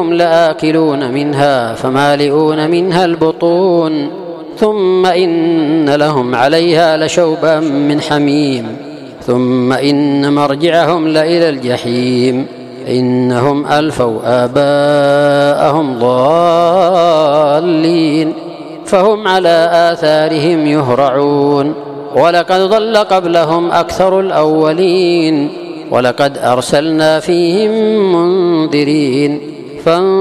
هم لآكلون منها فمالئون منها البطون ثم إن لهم عليها لشوبا من حميم ثم إن مرجعهم لإلى الجحيم إنهم ألفوا آباءهم ضالين فهم على آثارهم يهرعون ولقد ضل قبلهم أكثر الأولين ولقد أرسلنا فيهم منذرين